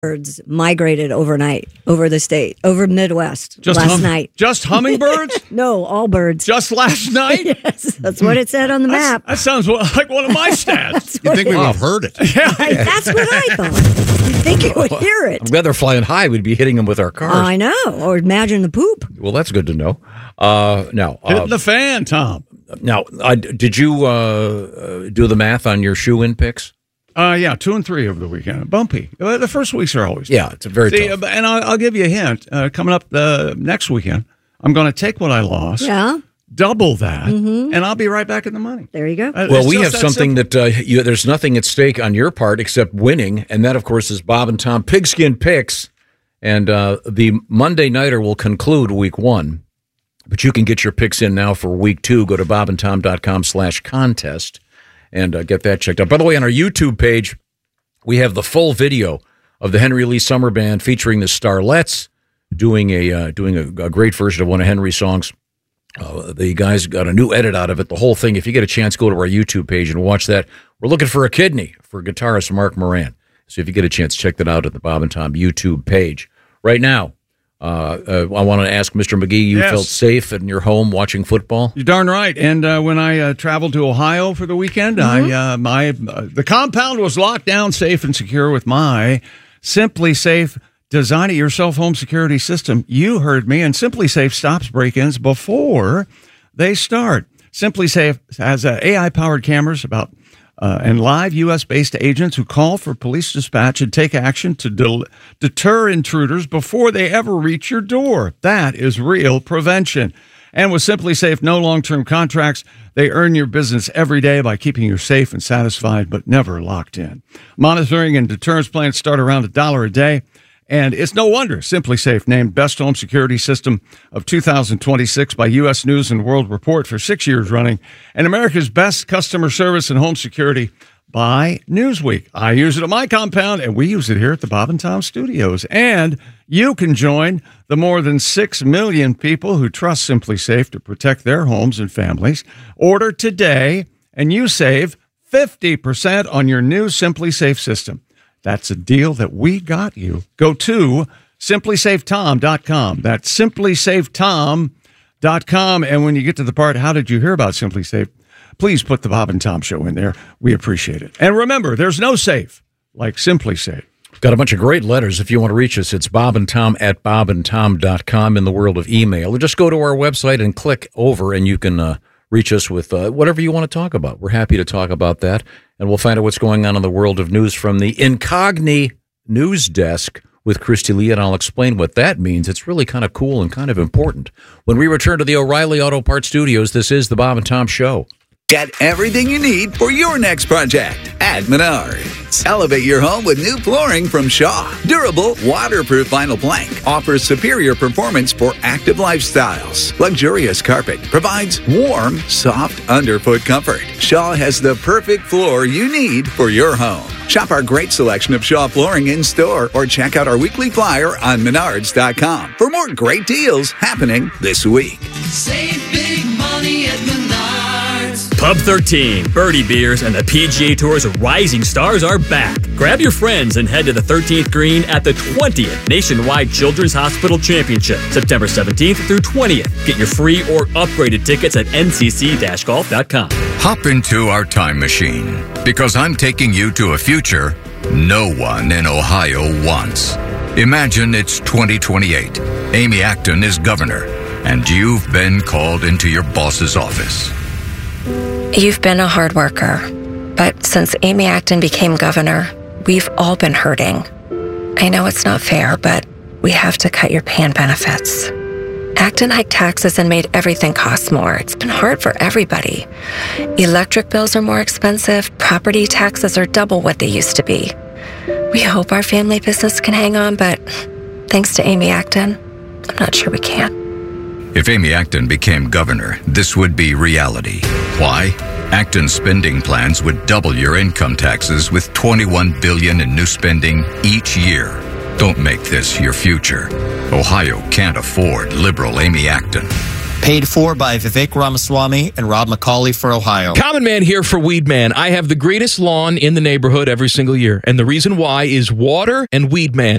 Birds migrated overnight over the state, over Midwest last night. Just hummingbirds? No, all birds. Just last night? Yes, that's what it said on the map. That sounds like one of my stats. You'd think we would have heard it. Yeah. That's what I thought. You'd think you would hear it. I'm glad they're flying high. We'd be hitting them with our cars. I know. Or imagine the poop. Well, that's good to know. Hit the fan, Tom. Now, did you do the math on your shoe-in picks? Yeah, 2 and 3 over the weekend. Bumpy. The first weeks are always. Yeah, it's a very tough. And I'll give you a hint. Coming up next weekend, I'm going to take what I lost. Yeah. Double that, and I'll be right back in the money. There you go. Well, we have something that there's nothing at stake on your part except winning, and that, of course, is Bob and Tom Pigskin Picks. And the Monday Nighter will conclude week 1, but you can get your picks in now for week 2. Go to bobandtom.com/contest and get that checked out. By the way, on our YouTube page, we have the full video of the Henry Lee Summer Band featuring the Starlets doing a great version of one of Henry's songs. The guys got a new edit out of it, the whole thing. If you get a chance, go to our YouTube page and watch that. We're looking for a kidney for guitarist Mark Moran. So if you get a chance, check that out at the Bob and Tom YouTube page. Right now, I want to ask Mr. McGee, you felt safe in your home watching football? You're darn right. And when I traveled to Ohio for the weekend, the compound was locked down safe and secure with my Simply Safe Design It Yourself home security system. You heard me. And Simply Safe stops break-ins before they start. Simply Safe has AI-powered cameras and live U.S.-based agents who call for police dispatch and take action to deter intruders before they ever reach your door. That is real prevention. And with Simply Safe, no long-term contracts. They earn your business every day by keeping you safe and satisfied, but never locked in. Monitoring and deterrence plans start around $1 a day. And it's no wonder Simply Safe named Best Home Security System of 2026 by U.S. News and World Report for 6 years running, and America's Best Customer Service and Home Security by Newsweek. I use it at my compound, and we use it here at the Bob and Tom Studios. And you can join the more than 6 million people who trust Simply Safe to protect their homes and families. Order today, and you save 50% on your new Simply Safe system. That's a deal that we got you. Go to simplysafetom.com. That's simplysafetom.com. And when you get to the part, how did you hear about Simply Safe? Please put the Bob and Tom Show in there. We appreciate it. And remember, there's no safe like Simply Safe. Got a bunch of great letters. If you want to reach us, it's bobandtom at bobandtom.com in the world of email. Or just go to our website and click over, and you can reach us with whatever you want to talk about. We're happy to talk about that. And we'll find out what's going on in the world of news from the Incogni News Desk with Christy Lee, and I'll explain what that means. It's really kind of cool and kind of important. When we return to the O'Reilly Auto Parts Studios, this is the Bob and Tom Show. Get everything you need for your next project at Menards. Elevate your home with new flooring from Shaw. Durable, waterproof vinyl plank offers superior performance for active lifestyles. Luxurious carpet provides warm, soft underfoot comfort. Shaw has the perfect floor you need for your home. Shop our great selection of Shaw flooring in store or check out our weekly flyer on Menards.com for more great deals happening this week. Save big money at Menards. Pub 13, Birdie Beers, and the PGA Tour's rising stars are back. Grab your friends and head to the 13th green at the 20th Nationwide Children's Hospital Championship, September 17th through 20th. Get your free or upgraded tickets at ncc-golf.com. Hop into our time machine, because I'm taking you to a future no one in Ohio wants. Imagine it's 2028. Amy Acton is governor, and you've been called into your boss's office. You've been a hard worker, but since Amy Acton became governor, we've all been hurting. I know it's not fair, but we have to cut your PAN benefits. Acton hiked taxes and made everything cost more. It's been hard for everybody. Electric bills are more expensive. Property taxes are double what they used to be. We hope our family business can hang on, but thanks to Amy Acton, I'm not sure we can. If Amy Acton became governor, this would be reality. Why? Acton's spending plans would double your income taxes with $21 billion in new spending each year. Don't make this your future. Ohio can't afford liberal Amy Acton. Paid for by Vivek Ramaswamy and Rob McCauley for Ohio. Common Man here for Weed Man. I have the greatest lawn in the neighborhood every single year. And the reason why is water and Weed Man.